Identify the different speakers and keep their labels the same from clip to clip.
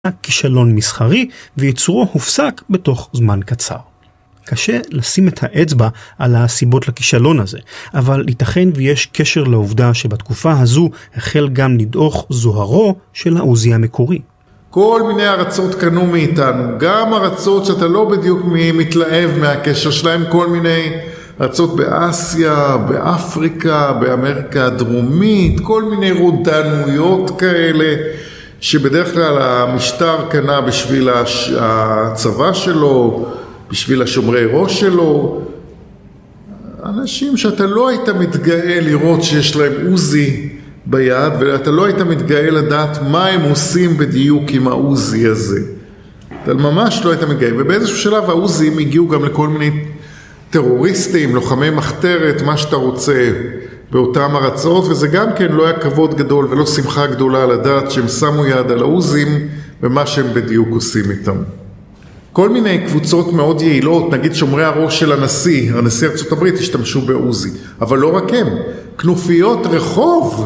Speaker 1: כישלון מסחרי, וייצורו הופסק בתוך זמן קצר. קשה לשים את האצבע על הסיבות לכישלון הזה, אבל ייתכן ויש קשר לעובדה שבתקופה הזו החל גם לדעוך זוהרו של העוזי המקורי.
Speaker 2: כל מיני ארצות קנו מאיתנו, גם ארצות שאתה לא בדיוק מתלהב מהקשר שלהם, כל מיני ארצות באסיה, באפריקה, באמריקה הדרומית, כל מיני רודנויות כאלה, שבדרך כלל המשטר קנה בשביל הצבא שלו, בשביל השומרי ראש שלו, אנשים שאתה לא היית מתגאה לראות שיש להם עוזי ביד, ואתה לא היית מתגאה לדעת מה הם עושים בדיוק עם העוזי הזה. אתה ממש לא היית מתגאה, ובאיזשהו שלב העוזים הגיעו גם לכל מיני טרוריסטים, לוחמי מחתרת, מה שאתה רוצה באותם ארצות, וזה גם כן לא היה כבוד גדול ולא שמחה גדולה לדעת שהם שמו יד על העוזים ומה שהם בדיוק עושים איתם. כל מיני קבוצות מאוד יעילות, נגיד שומרי הראש של הנשיא ארצות הברית השתמשו בעוזי, אבל לא רק הם, כנופיות רחוב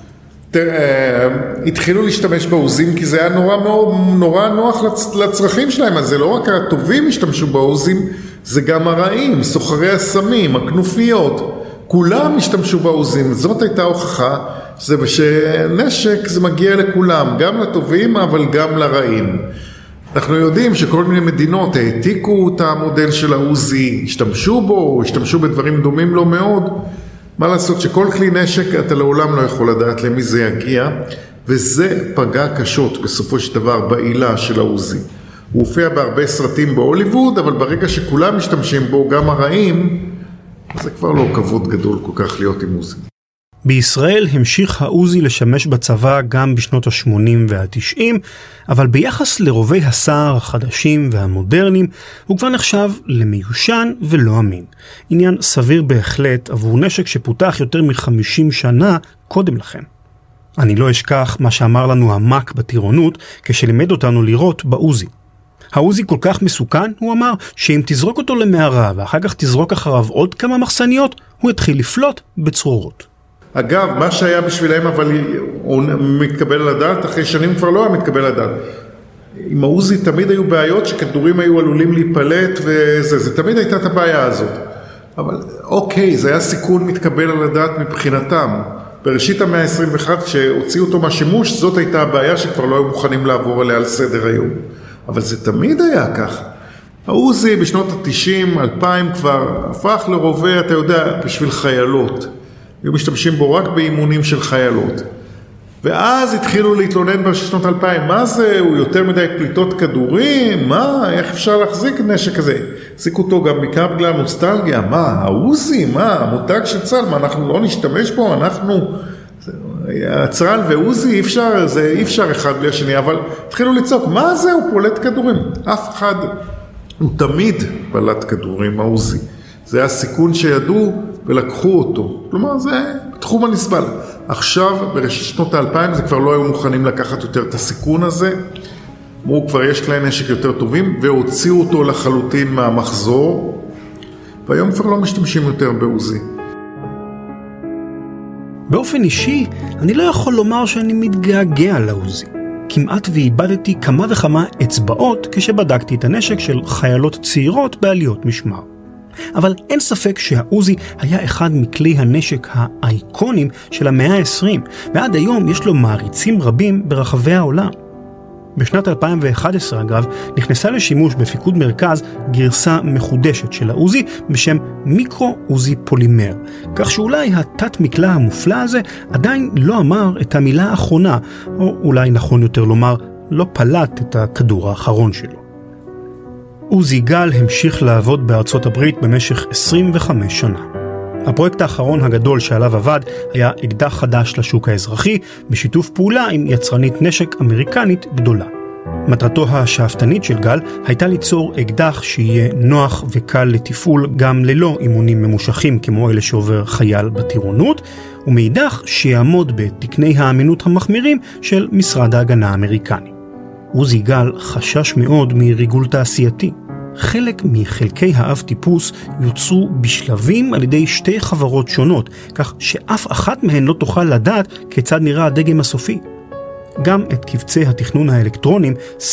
Speaker 2: התחילו להשתמש בעוזים, כי זה היה נורא נוח לצרכים שלהם. אז זה לא רק הטובים השתמשו בעוזים, זה גם הרעים, סוחרי הסמים, הכנופיות, כולם השתמשו בעוזים. זאת הייתה הוכחה שנשק זה מגיע לכולם, גם לטובים אבל גם לרעים. אנחנו יודעים שכל מיני מדינות העתיקו את המודל של העוזי, השתמשו בדברים דומים לו מאוד. מה לעשות שכל כלי נשק אתה לעולם לא יכול לדעת למי זה יגיע, וזה פגע קשות בסופו של דבר בעילה של העוזי. הוא הופיע בהרבה סרטים בהוליווד, אבל ברגע שכולם משתמשים בו, גם הרעים, זה כבר לא כבוד גדול כל כך להיות עם עוזי.
Speaker 1: בישראל המשיך העוזי לשמש בצבא גם בשנות ה-80 וה-90, אבל ביחס לרובי הסער החדשים והמודרניים, הוא כבר נחשב למיושן ולא אמין. עניין סביר בהחלט עבור נשק שפותח יותר מ-50 שנה קודם לכן. אני לא אשכח מה שאמר לנו המק בטירונות כשלימד אותנו לראות בעוזי. העוזי כל כך מסוכן, הוא אמר, שאם תזרוק אותו למערה ואחר כך תזרוק אחריו עוד כמה מחסניות, הוא יתחיל לפלוט בצרורות.
Speaker 2: אגב, מה שהיה בשבילהם, אבל הוא מתקבל לדעת, אחרי שנים כבר לא היה מתקבל לדעת. עם העוזי תמיד היו בעיות שכדורים היו עלולים להיפלט, זה תמיד הייתה את הבעיה הזאת. אבל אוקיי, זה היה סיכון מתקבל על הדעת מבחינתם. בראשית המאה ה-21, כשהוציאו אותו מהשימוש, זאת הייתה הבעיה שכבר לא היו מוכנים לעבור עליה על סדר היום. אבל זה תמיד היה ככה. העוזי בשנות ה-90, 2000 כבר הפך לרובה, אתה יודע, בשביל חיילות. היו משתמשים בו רק באימונים של חיילות. ואז התחילו להתלונן בשנות 2000, מה זה? הוא יותר מדי פליטות כדורים? מה? איך אפשר להחזיק נשק כזה? החזיק אותו גם בעיקר בגלל נוסטלגיה. מה? העוזי? מה? המותג של צה"ל? מה? אנחנו לא נשתמש בו? אנחנו... הצה"ל ועוזי אי אפשר אחד בלי השני, אבל התחילו לצעוק, מה זה? הוא פולט כדורים. אף אחד, הוא תמיד פלט כדורים, העוזי. זה היה סיכון שידעו ולקחו אותו. כלומר, זה תחום הנסבל. עכשיו, בראשית שנות ה-2000, זה כבר לא היו מוכנים לקחת יותר את הסיכון הזה. אמרו, כבר יש כלי נשק יותר טובים, והוציאו אותו לחלוטין מהמחזור, והיום כבר לא משתמשים יותר בעוזי.
Speaker 1: באופן אישי, אני לא יכול לומר שאני מתגעגע לעוזי. כמעט ואיבדתי כמה וכמה אצבעות כשבדקתי את הנשק של חיילות צעירות בעליות משמר. אבל אין ספק שהעוזי היה אחד מכלי הנשק האייקונים של המאה ה-20, ועד היום יש לו מעריצים רבים ברחבי העולם. בשנת 2011, אגב, נכנסה לשימוש בפיקוד מרכז גרסה מחודשת של העוזי בשם מיקרו-עוזי פולימר, כך שאולי התת מקלע המופלא הזה עדיין לא אמר את המילה האחרונה, או אולי נכון יותר לומר, לא פלט את הכדור האחרון שלו. עוזי גל המשיך לעבוד בארצות הברית במשך 25 שנה. הפרויקט האחרון הגדול שעליו עבד היה אקדח חדש לשוק האזרחי, בשיתוף פעולה עם יצרנית נשק אמריקנית גדולה. מטרתו השאפתנית של גל הייתה ליצור אקדח שיהיה נוח וקל לתפעול גם ללא אימונים ממושכים כמו אלה שעובר חייל בטירונות, ומאידך שיעמוד בתקני האמינות המחמירים של משרד ההגנה האמריקני. עוזי גל חשש מאוד מריגול תעשייתי. חלק מחלקי האב טיפוס יוצרו בשלבים על ידי שתי חברות שונות, כך שאף אחת מהן לא תוכל לדעת כיצד נראה הדגם הסופי. גם את קבצי התכנון האלקטרונים